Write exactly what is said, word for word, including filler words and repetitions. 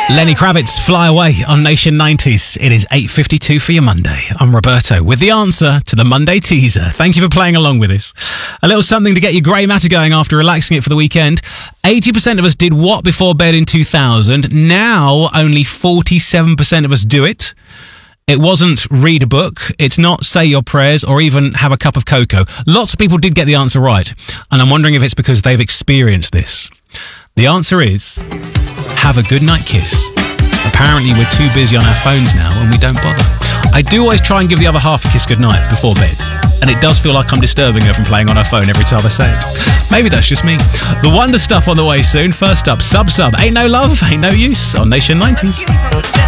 Lenny Kravitz, Fly Away on Nation nineties. It is eight fifty-two for your Monday. I'm Roberto with the answer to the Monday teaser. Thank you for playing along with us. A little something to get your grey matter going after relaxing it for the weekend. eighty percent of us did what before bed in two thousand? Now only forty-seven percent of us do it. It wasn't read a book, it's not say your prayers or even have a cup of cocoa. Lots of people did get the answer right, and I'm wondering if it's because they've experienced this. The answer is have a goodnight kiss. Apparently we're too busy on our phones now and we don't bother. I do always try and give the other half a kiss goodnight before bed, and it does feel like I'm disturbing her from playing on her phone every time I say it. Maybe that's just me. The Wonder Stuff on the way soon. First up, Sub Sub, Ain't No Love, Ain't No Use on Nation nineties.